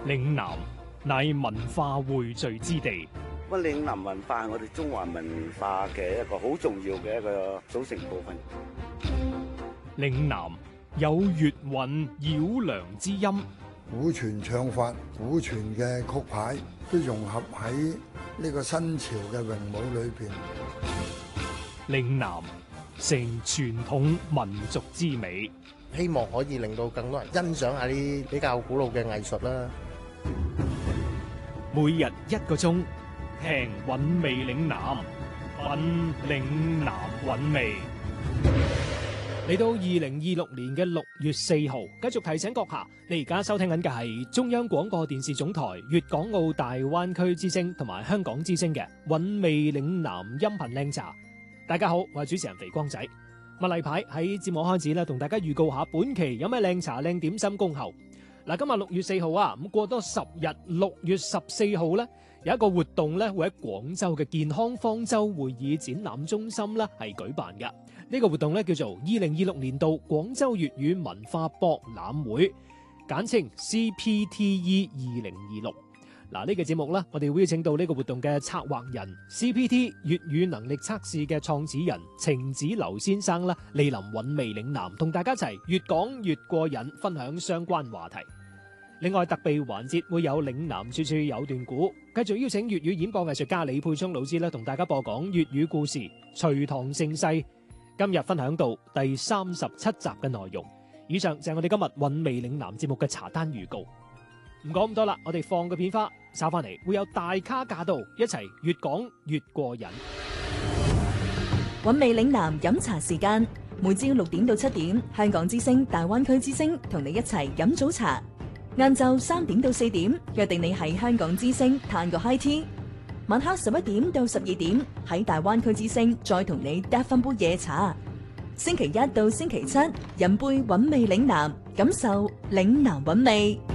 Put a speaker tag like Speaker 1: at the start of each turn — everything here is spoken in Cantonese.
Speaker 1: 嶺南乃文化匯聚之地。
Speaker 2: 咁嶺南文化係我哋中華文化嘅一個好重要嘅一個組成部分。
Speaker 1: 嶺南有粵韻繞梁之音，
Speaker 3: 古傳唱法、古傳嘅曲牌都融合喺呢個新潮嘅詠舞裏邊。
Speaker 1: 嶺南成傳統民族之美，
Speaker 4: 希望可以令到更多人欣賞下啲比較古老嘅藝術啦。
Speaker 1: 每日1個鐘，聽韻味嶺南，品嶺南韻味。嚟到2026年嘅6月4號，繼續提醒閣下，你而家收聽緊嘅係中央廣播電視總台粵港澳大灣區之聲同埋香港之聲嘅韻味嶺南音頻靚茶。大家好，我係主持人肥光仔。例牌喺節目開始咧，同大家預告下本期有咩靚茶靚點心恭候。嗱，今日6月4號啊，咁過多10日，6月14號咧有一個活動咧，會喺廣州嘅健康方舟會議展覽中心咧係舉辦嘅。呢個活動咧叫做2026年度廣州粵語文化博覽會，簡稱 CPTE 2026。嗱，呢個節目咧，我哋會邀請到呢個活動嘅策劃人 CPT 粵語能力測試嘅創始人程子劉先生啦，蒞臨韻味嶺南，同大家一齊越講越過癮，分享相關話題。另外特備環節會有嶺南處處有段古，繼續邀請粵語演播藝術家李佩聰老師咧，同大家播講粵語故事《隋唐盛世》。今日分享到第37集嘅內容。以上就係我哋今日韻味嶺南節目嘅茶單預告。唔講咁多啦，我哋放個片花，稍翻嚟會有大咖駕到，一齊越講越過癮。
Speaker 5: 韻味嶺南飲茶時間，每朝6點到7點，香港之聲、大灣區之聲同你一齊飲早茶。晏晝3點到4點，約定你喺香港之聲嘆個 high tea。晚黑11點到12點，喺大灣區之聲再同你嗒翻杯夜茶。星期1到星期7，飲杯韻味嶺南，感受嶺南韻味。